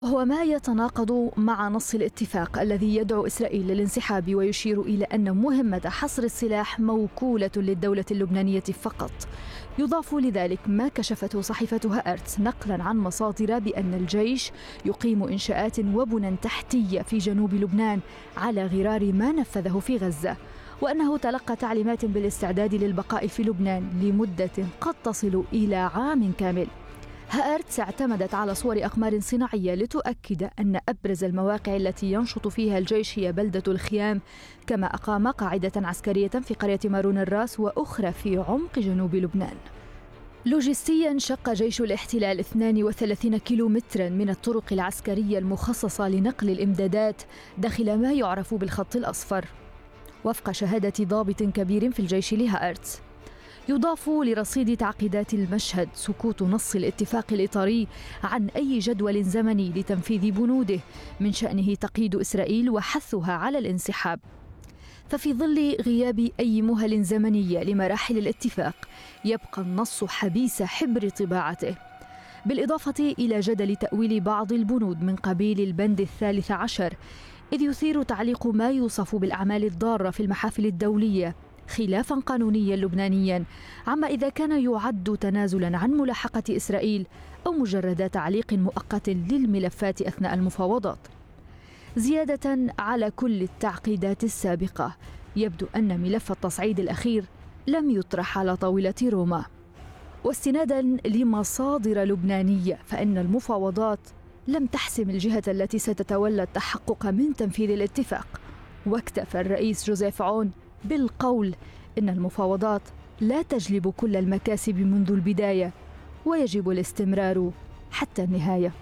هو ما يتناقض مع نص الاتفاق الذي يدعو إسرائيل للانسحاب ويشير إلى أن مهمة حصر السلاح موكولة للدولة اللبنانية فقط. يضاف لذلك ما كشفته صحيفة هآرتس نقلا عن مصادر بأن الجيش يقيم إنشاءات وبنى تحتية في جنوب لبنان على غرار ما نفذه في غزة، وأنه تلقى تعليمات بالاستعداد للبقاء في لبنان لمدة قد تصل إلى عام كامل. هآرتس اعتمدت على صور أقمار صناعية لتؤكد أن أبرز المواقع التي ينشط فيها الجيش هي بلدة الخيام، كما أقام قاعدة عسكرية في قرية مارون الراس وأخرى في عمق جنوب لبنان. لوجستيا شق جيش الاحتلال 32 كيلومترا من الطرق العسكرية المخصصة لنقل الإمدادات داخل ما يعرف بالخط الأصفر، وفق شهادة ضابط كبير في الجيش لهآرتس. يضاف لرصيد تعقيدات المشهد سكوت نص الاتفاق الإطاري عن أي جدول زمني لتنفيذ بنوده من شأنه تقييد إسرائيل وحثها على الانسحاب. ففي ظل غياب أي مهل زمنية لمراحل الاتفاق يبقى النص حبيس حبر طباعته، بالإضافة إلى جدل تأويل بعض البنود من قبيل البند 13، إذ يثير تعليق ما يوصف بالأعمال الضارة في المحافل الدولية خلافا قانونيا لبنانيا عما إذا كان يعد تنازلا عن ملاحقة إسرائيل أو مجرد تعليق مؤقت للملفات أثناء المفاوضات. زيادة على كل التعقيدات السابقة، يبدو أن ملف التصعيد الأخير لم يطرح على طاولة روما. واستنادا لمصادر لبنانية فإن المفاوضات لم تحسم الجهة التي ستتولى التحقق من تنفيذ الاتفاق، واكتفى الرئيس جوزيف عون بالقول إن المفاوضات لا تجلب كل المكاسب منذ البداية ويجب الاستمرار حتى النهاية.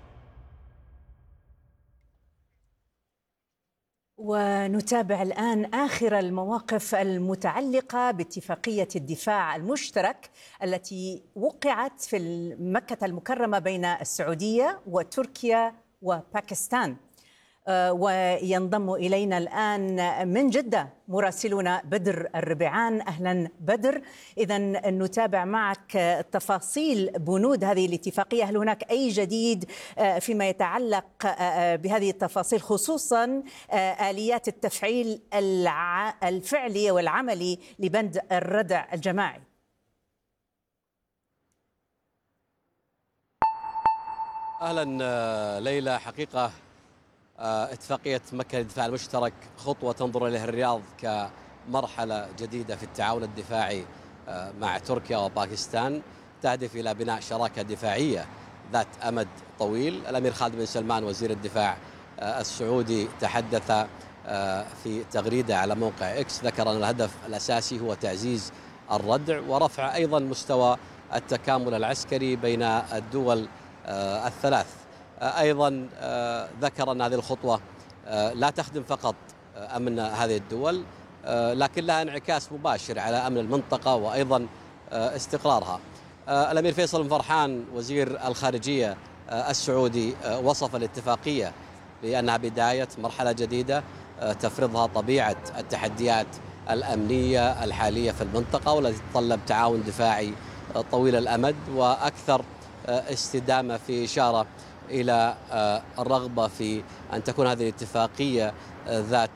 ونتابع الآن آخر المواقف المتعلقة باتفاقية الدفاع المشترك التي وقعت في مكة المكرمة بين السعودية وتركيا وباكستان. وينضم إلينا الآن من جدة مراسلنا بدر الربيعان. أهلا بدر. إذن نتابع معك تفاصيل بنود هذه الاتفاقية. هل هناك أي جديد فيما يتعلق بهذه التفاصيل، خصوصا آليات التفعيل الفعلي والعملي لبند الردع الجماعي؟ أهلا ليلى. حقيقة اتفاقية مكة للدفاع المشترك خطوة تنظر إليها الرياض كمرحلة جديدة في التعاون الدفاعي مع تركيا وباكستان، تهدف إلى بناء شراكة دفاعية ذات أمد طويل. الأمير خالد بن سلمان وزير الدفاع السعودي تحدث في تغريدة على موقع إكس، ذكر أن الهدف الأساسي هو تعزيز الردع ورفع أيضا مستوى التكامل العسكري بين الدول الثلاث. أيضا ذكر أن هذه الخطوة لا تخدم فقط أمن هذه الدول، لكن لها انعكاس مباشر على أمن المنطقة وأيضا استقرارها. الأمير فيصل بن فرحان وزير الخارجية السعودي وصف الاتفاقية بأنها بداية مرحلة جديدة تفرضها طبيعة التحديات الأمنية الحالية في المنطقة، والتي تتطلب تعاون دفاعي طويل الأمد وأكثر استدامة، في إشارة إلى الرغبة في أن تكون هذه الاتفاقية ذات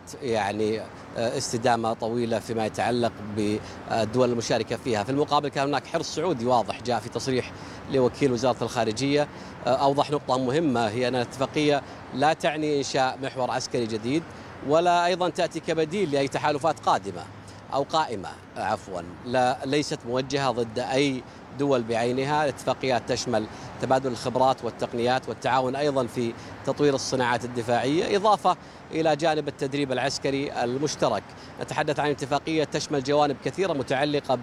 استدامة طويلة فيما يتعلق بالدول المشاركة فيها. في المقابل كان هناك حرص سعودي واضح جاء في تصريح لوكيل وزارة الخارجية، أوضح نقطة مهمة، هي أن الاتفاقية لا تعني إنشاء محور عسكري جديد، ولا أيضا تأتي كبديل لأي تحالفات قادمة أو قائمة ليست موجهة ضد أي دول بعينها. الاتفاقيات تشمل تبادل الخبرات والتقنيات والتعاون أيضا في تطوير الصناعات الدفاعية، إضافة إلى جانب التدريب العسكري المشترك. نتحدث عن اتفاقية تشمل جوانب كثيرة متعلقة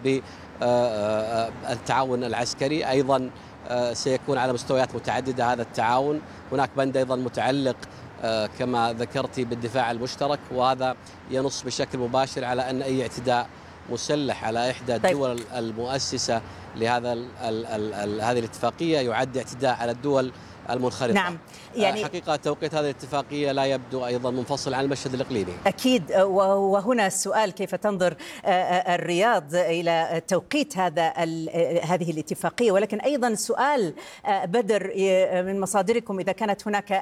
بالتعاون العسكري، أيضا سيكون على مستويات متعددة هذا التعاون. هناك بند أيضا متعلق كما ذكرتي بالدفاع المشترك، وهذا ينص بشكل مباشر على أن أي اعتداء مسلح على إحدى الدول المؤسسة لهذه الاتفاقية يعد اعتداء على الدول المنخرطة. نعم، يعني حقيقة توقيت هذه الاتفاقية لا يبدو أيضا منفصل عن المشهد الإقليمي. أكيد، وهنا السؤال: كيف تنظر الرياض إلى توقيت هذه الاتفاقية؟ ولكن أيضا سؤال بدر من مصادركم: إذا كانت هناك